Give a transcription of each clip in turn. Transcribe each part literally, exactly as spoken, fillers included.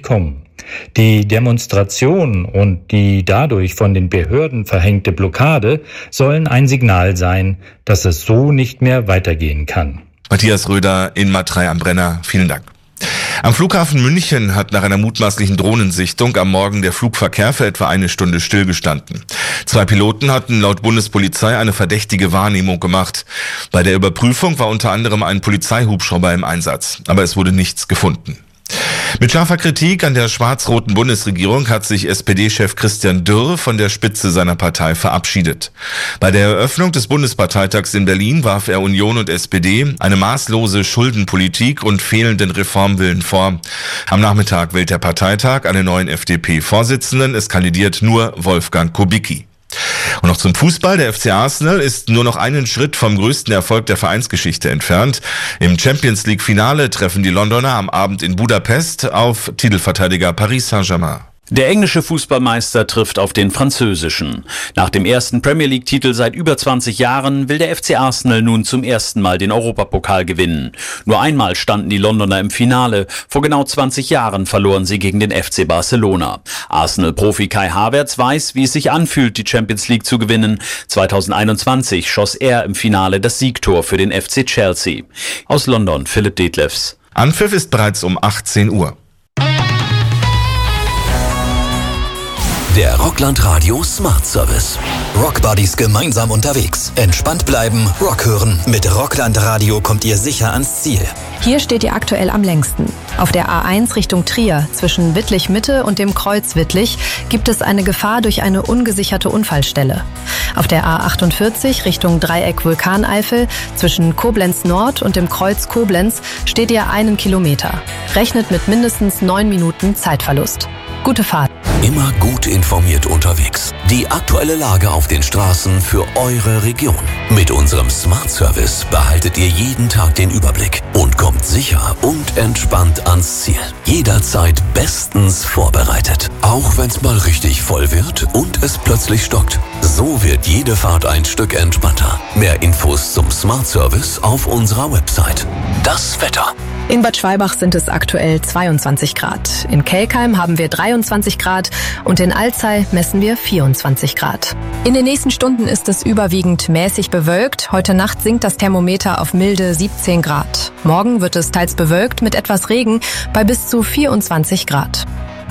bekommen. Die Demonstration und die dadurch von den Behörden verhängte Blockade sollen ein Signal sein, dass es so nicht mehr weitergehen kann. Matthias Röder in Matrei am Brenner, vielen Dank. Am Flughafen München hat nach einer mutmaßlichen Drohnensichtung am Morgen der Flugverkehr für etwa eine Stunde stillgestanden. Zwei Piloten hatten laut Bundespolizei eine verdächtige Wahrnehmung gemacht. Bei der Überprüfung war unter anderem ein Polizeihubschrauber im Einsatz, aber es wurde nichts gefunden. Mit scharfer Kritik an der schwarz-roten Bundesregierung hat sich S P D-Chef Christian Dürr von der Spitze seiner Partei verabschiedet. Bei der Eröffnung des Bundesparteitags in Berlin warf er Union und S P D eine maßlose Schuldenpolitik und fehlenden Reformwillen vor. Am Nachmittag wählt der Parteitag einen neuen F D P-Vorsitzenden. Es kandidiert nur Wolfgang Kubicki. Und noch zum Fußball. Der F C Arsenal ist nur noch einen Schritt vom größten Erfolg der Vereinsgeschichte entfernt. Im Champions-League-Finale treffen die Londoner am Abend in Budapest auf Titelverteidiger Paris Saint-Germain. Der englische Fußballmeister trifft auf den französischen. Nach dem ersten Premier League-Titel seit über zwanzig Jahren will der F C Arsenal nun zum ersten Mal den Europapokal gewinnen. Nur einmal standen die Londoner im Finale. Vor genau zwanzig Jahren verloren sie gegen den F C Barcelona. Arsenal-Profi Kai Havertz weiß, wie es sich anfühlt, die Champions League zu gewinnen. zweitausendeinundzwanzig schoss er im Finale das Siegtor für den F C Chelsea. Aus London, Philipp Detlefs. Anpfiff ist bereits um achtzehn Uhr. Der Rockland Radio Smart Service. Rock Buddies gemeinsam unterwegs. Entspannt bleiben, Rock hören. Mit Rockland Radio kommt ihr sicher ans Ziel. Hier steht ihr aktuell am längsten. Auf der A eins Richtung Trier, zwischen Wittlich-Mitte und dem Kreuz Wittlich, gibt es eine Gefahr durch eine ungesicherte Unfallstelle. Auf der A achtundvierzig Richtung Dreieck Vulkaneifel, zwischen Koblenz Nord und dem Kreuz Koblenz, steht ihr einen Kilometer. Rechnet mit mindestens neun Minuten Zeitverlust. Gute Fahrt. Immer gut informiert unterwegs. Die aktuelle Lage auf den Straßen für eure Region. Mit unserem Smart Service behaltet ihr jeden Tag den Überblick und kommt sicher und entspannt ans Ziel. Jederzeit bestens vorbereitet. Auch wenn es mal richtig voll wird und es plötzlich stockt. So wird jede Fahrt ein Stück entspannter. Mehr Infos zum Smart Service auf unserer Website. Das Wetter. In Bad Schwalbach sind es aktuell zweiundzwanzig Grad. In Kelkheim haben wir dreiundzwanzig Grad und in Alzey messen wir vierundzwanzig Grad. In den nächsten Stunden ist es überwiegend mäßig bewölkt. Heute Nacht sinkt das Thermometer auf milde siebzehn Grad. Morgen wird es teils bewölkt mit etwas Regen bei bis zu vierundzwanzig Grad.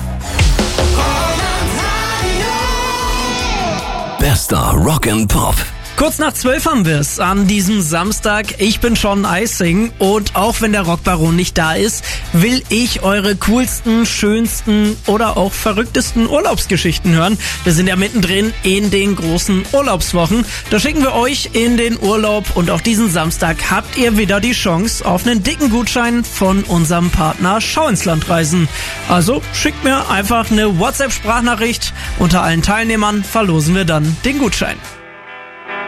Bester Rock and Pop. Kurz nach zwölf haben wir es an diesem Samstag. Ich bin Sean Eising und auch wenn der Rockbaron nicht da ist, will ich eure coolsten, schönsten oder auch verrücktesten Urlaubsgeschichten hören. Wir sind ja mittendrin in den großen Urlaubswochen. Da schicken wir euch in den Urlaub und auch diesen Samstag habt ihr wieder die Chance auf einen dicken Gutschein von unserem Partner Schau ins Land Reisen. Also schickt mir einfach eine WhatsApp-Sprachnachricht. Unter allen Teilnehmern verlosen wir dann den Gutschein.